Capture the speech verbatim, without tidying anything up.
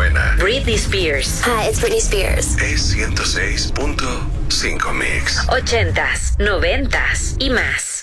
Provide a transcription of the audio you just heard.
buena. Britney Spears. Hi, it's Britney Spears. Es ciento seis punto cinco Mix. Ochentas, noventas y más.